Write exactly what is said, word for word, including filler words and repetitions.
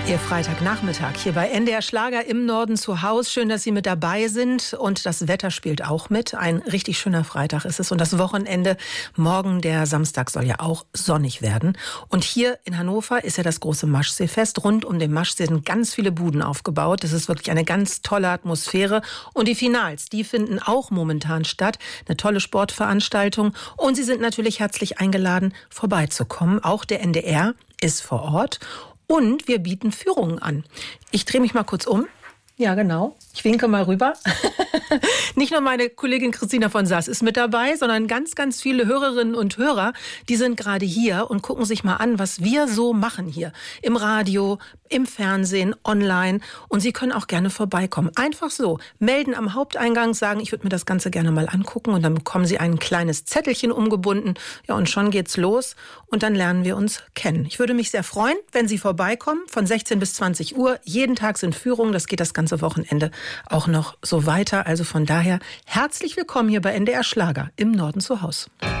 Ihr Freitagnachmittag hier bei N D R Schlager im Norden zu Haus. Schön, dass Sie mit dabei sind. Und das Wetter spielt auch mit. Ein richtig schöner Freitag ist es. Und das Wochenende, morgen der Samstag, soll ja auch sonnig werden. Und hier in Hannover ist ja das große Maschseefest. Rund um den Maschsee sind ganz viele Buden aufgebaut. Das ist wirklich eine ganz tolle Atmosphäre. Und die Finals, die finden auch momentan statt. Eine tolle Sportveranstaltung. Und Sie sind natürlich herzlich eingeladen, vorbeizukommen. Auch der N D R ist vor Ort. Und wir bieten Führungen an. Ich drehe mich mal kurz um. Ja, genau. Ich winke mal rüber. Nicht nur meine Kollegin Christina von Sass ist mit dabei, sondern ganz, ganz viele Hörerinnen und Hörer, die sind gerade hier und gucken sich mal an, was wir so machen hier. Im Radio, im Fernsehen, online. Und Sie können auch gerne vorbeikommen. Einfach so. Melden am Haupteingang, sagen, ich würde mir das Ganze gerne mal angucken. Und dann bekommen Sie ein kleines Zettelchen umgebunden. Ja, und schon geht's los. Und dann lernen wir uns kennen. Ich würde mich sehr freuen, wenn Sie vorbeikommen. Von sechzehn bis zwanzig Uhr. Jeden Tag sind Führungen. Das geht das ganze Wochenende auch noch so weiter. Also von daher herzlich willkommen hier bei N D R Schlager im Norden zu Haus.